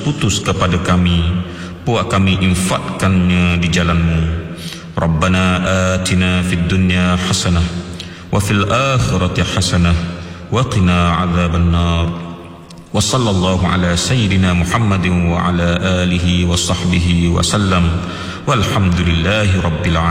putus kepada kami, buat kami infakkannya di jalan-Mu. Rabbana atina fid dunya hasanah wa fil akhirati hasanah wa qina adzaban nar. Wa sallallahu ala sayyidina Muhammadin wa ala alihi wa sahbihi wa sallam. Walhamdulillahi rabbil alamin.